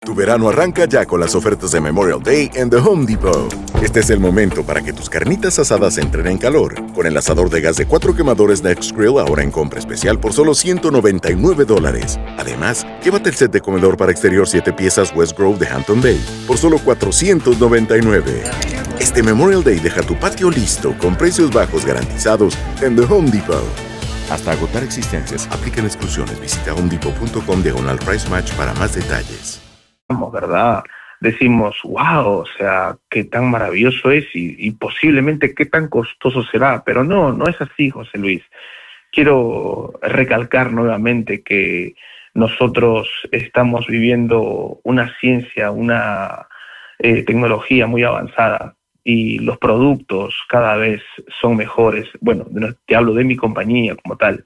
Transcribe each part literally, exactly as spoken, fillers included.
Tu verano arranca ya con las ofertas de Memorial Day en The Home Depot. Este es el momento para que tus carnitas asadas entren en calor. Con el asador de gas de cuatro quemadores Next Grill ahora en compra especial por solo ciento noventa y nueve dólares. Además, llévate el set de comedor para exterior siete piezas West Grove de Hampton Bay por solo cuatrocientos noventa y nueve. Este Memorial Day deja tu patio listo con precios bajos garantizados en The Home Depot. Hasta agotar existencias, aplican exclusiones. Visita homedepot.com diagonal price match para más detalles. ¿Verdad? Decimos, wow, o sea, qué tan maravilloso es y, y posiblemente qué tan costoso será, pero no, no es así, José Luis. Quiero recalcar nuevamente que nosotros estamos viviendo una ciencia, una eh, tecnología muy avanzada y los productos cada vez son mejores. Bueno, te hablo de mi compañía como tal.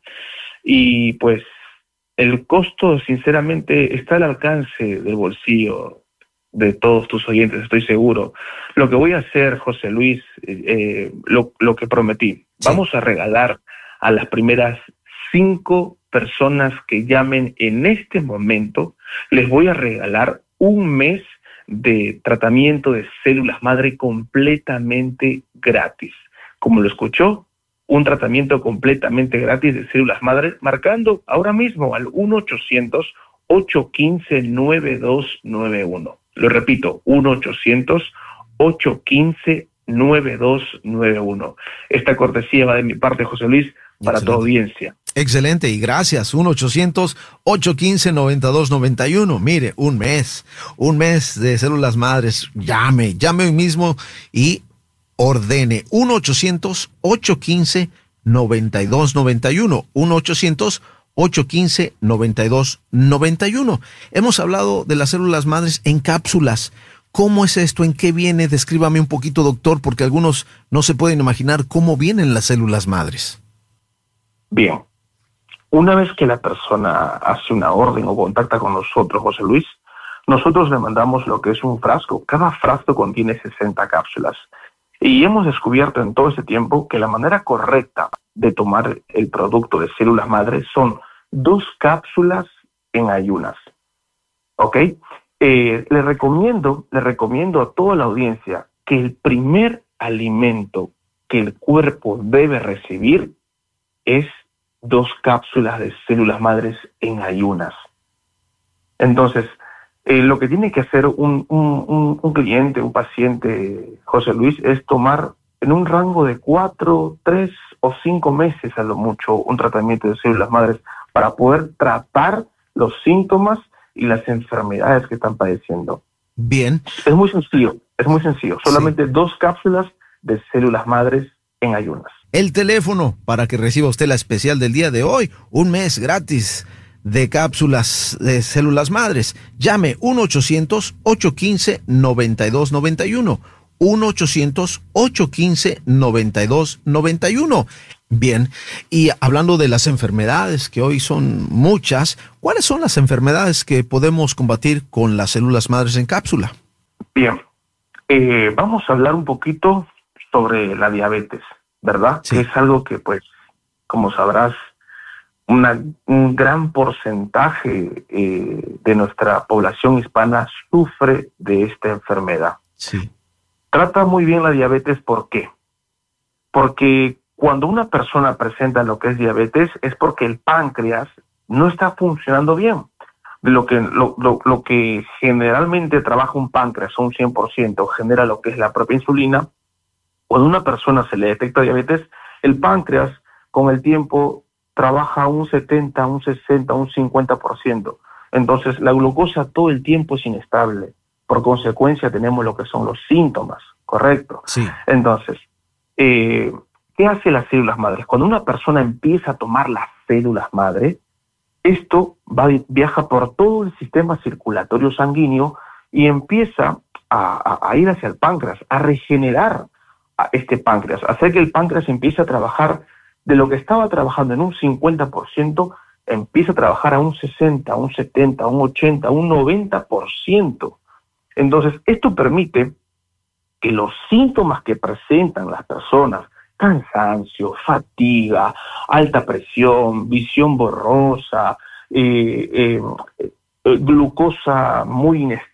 Y pues el costo, sinceramente, está al alcance del bolsillo de todos tus oyentes, estoy seguro. Lo que voy a hacer, José Luis, eh, lo, lo que prometí, sí. Vamos a regalar a las primeras cinco personas que llamen en este momento, les voy a regalar un mes de tratamiento de células madre completamente gratis. Como lo escuchó, un tratamiento completamente gratis de células madre, marcando ahora mismo al uno ochocientos, ocho uno cinco, nueve dos nueve uno. Lo repito, uno ochocientos, ocho uno cinco, nueve dos nueve uno. Esta cortesía va de mi parte, José Luis, para Excelente. tu audiencia. Excelente, y gracias. uno ochocientos, ocho uno cinco, nueve dos nueve uno. Mire, un mes, un mes de células madres. Llame, llame hoy mismo y ordene. uno ochocientos, ocho uno cinco, nueve dos nueve uno. uno ochocientos, ocho uno cinco, nueve dos nueve uno. Hemos hablado de las células madres en cápsulas. ¿Cómo es esto? ¿En qué viene? Descríbame un poquito, doctor, porque algunos no se pueden imaginar cómo vienen las células madres. Bien. Una vez que la persona hace una orden o contacta con nosotros, José Luis, nosotros le mandamos lo que es un frasco. Cada frasco contiene sesenta cápsulas. Y hemos descubierto en todo ese tiempo que la manera correcta de tomar el producto de células madres son dos cápsulas en ayunas. ¿Ok? Eh, le recomiendo, le recomiendo a toda la audiencia que el primer alimento que el cuerpo debe recibir es dos cápsulas de células madres en ayunas. Entonces, eh, lo que tiene que hacer un, un, un, un cliente, un paciente, José Luis, es tomar en un rango de cuatro, tres o cinco meses a lo mucho un tratamiento de células madres para poder tratar los síntomas y las enfermedades que están padeciendo. Bien. Es muy sencillo, es muy sencillo. Solamente sí. dos cápsulas de células madres en ayunas. El teléfono para que reciba usted la especial del día de hoy, un mes gratis de cápsulas de células madres. Llame uno ochocientos, ocho uno cinco, nueve dos nueve uno. uno ochocientos, ocho uno cinco, nueve dos nueve uno. Bien, y hablando de las enfermedades, que hoy son muchas, ¿cuáles son las enfermedades que podemos combatir con las células madres en cápsula? Bien, eh, vamos a hablar un poquito sobre la diabetes, ¿verdad? Sí. Que es algo que, pues, como sabrás, una, un gran porcentaje eh, de nuestra población hispana sufre de esta enfermedad. Sí. Trata muy bien la diabetes, ¿por qué? Porque cuando una persona presenta lo que es diabetes es porque el páncreas no está funcionando bien. Lo que, lo, lo, lo que generalmente trabaja un páncreas, un cien por ciento, genera lo que es la propia insulina. Cuando a una persona se le detecta diabetes, el páncreas con el tiempo trabaja un setenta, un sesenta, un cincuenta por ciento. Entonces la glucosa todo el tiempo es inestable. Por consecuencia tenemos lo que son los síntomas, ¿correcto? Sí. Entonces, eh, ¿qué hace las células madres? Cuando una persona empieza a tomar las células madre, esto va, viaja por todo el sistema circulatorio sanguíneo y empieza a, a, a ir hacia el páncreas, a regenerar a este páncreas, hacer que el páncreas empiece a trabajar de lo que estaba trabajando en un cincuenta por ciento, empieza a trabajar a un sesenta, a un setenta, a un ochenta, a un noventa por ciento. Entonces, esto permite que los síntomas que presentan las personas, cansancio, fatiga, alta presión, visión borrosa, eh, eh, eh, glucosa muy inestable